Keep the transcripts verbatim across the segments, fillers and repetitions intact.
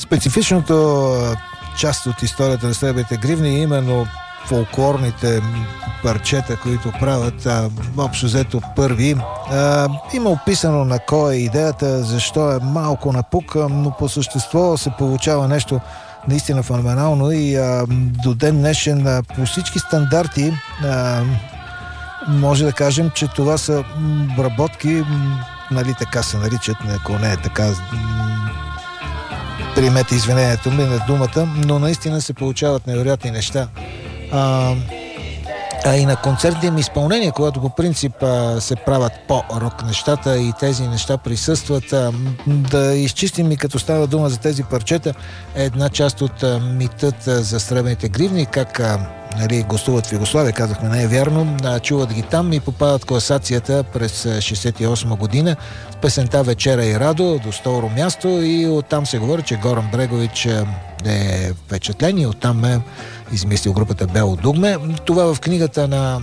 Специфичното част от историята на Сребърните гривни е именно фолклорните парчета, които правят а, общо взето първи. А, има описано на кой е идеята, защо е малко напук, но по същество се получава нещо наистина феноменално и а, до ден днешен а, по всички стандарти а, може да кажем, че това са обработки, нали така се наричат, ако не е така, приемете извинението ми на думата, но наистина се получават невероятни неща. А, а и на концертните им изпълнения, когато по принцип а, се правят по-рок нещата и тези неща присъстват, а, да изчистим и като става дума за тези парчета, е една част от а, митът а, за Сребърните гривни, как а, нали, гостуват в Югославия, казахме, не е вярно, а, чуват ги там и попадат в класацията през шейсет и осма година с песента "Вечера и Радо" до второ място и оттам се говори, че Горан Брегович е впечатлен и оттам е измислил групата Бело дугме. Това в книгата на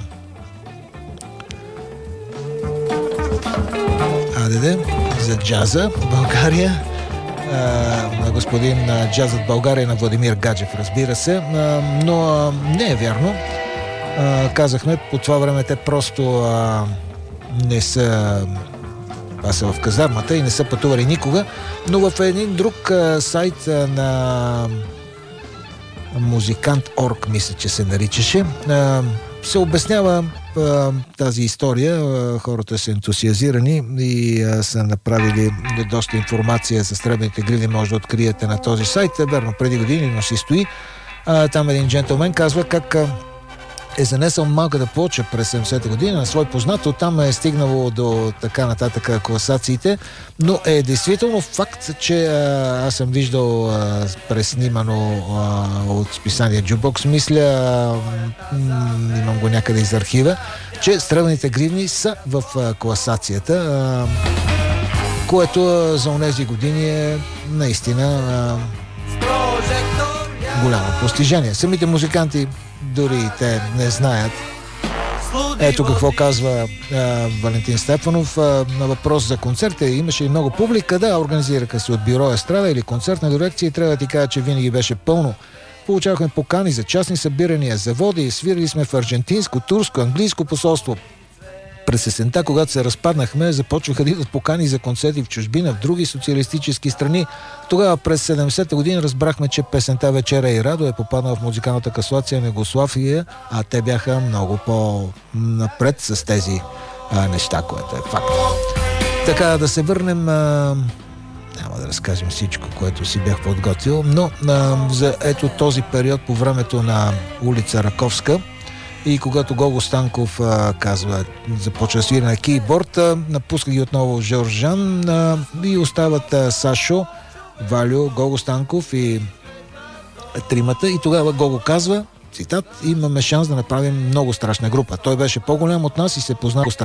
Адеде за джаза в България, на господин джазът в България на Владимир Гаджев, разбира се, но не е вярно. Казахме, по това време те просто не са това са в казармата и не са пътували никога, но в един друг сайт на Музикант точка орг, мисля, че се наричаше, се обяснява тази история. Хората са ентусиазирани и са направили доста информация за Сребърните гривни, може да откриете на този сайт. Верно, преди години, но си стои. Там един джентълмен казва как е занесъл малката плоча през седемдесета година на свой познат, оттам е стигнало до така нататък класациите, но е действително факт, че а, аз съм виждал а, преснимано а, от списание Jukebox, мисля, а, м- имам го някъде из архива, че Сребърните гривни са в а, класацията, а, което а, за онези години е наистина а, голямо постижение. Самите музиканти дори и те не знаят. Ето какво казва а, Валентин Стефанов а, на въпрос за концерта. Имаше и много публика, да, организираха се от бюро Естрада или концертна дирекция и трябва да ти кажа, че винаги беше пълно. Получавахме покани за частни събирания, заводи, свирили сме в аржентинско, турско, английско посолство. През есента, когато се разпаднахме, започваха да идват покани за концерти в чужбина, в други социалистически страни. Тогава през седемдесета година разбрахме, че песента "Вечера и Радо" е попаднала в музикалната класация на Югославия, а те бяха много по-напред с тези а, неща, което е факт. Така, да се върнем... А... Няма да разкажем всичко, което си бях подготвил, но а, за ето този период по времето на улица Раковска, и когато Гого Станков а, казва, започва да свира на кейборд, а, напуска ги отново Жоржан а, и остават а, Сашо, Валю, Гого Станков и тримата. И тогава Гого казва, цитат: "Имаме шанс да направим много страшна група. Той беше по-голям от нас и се познава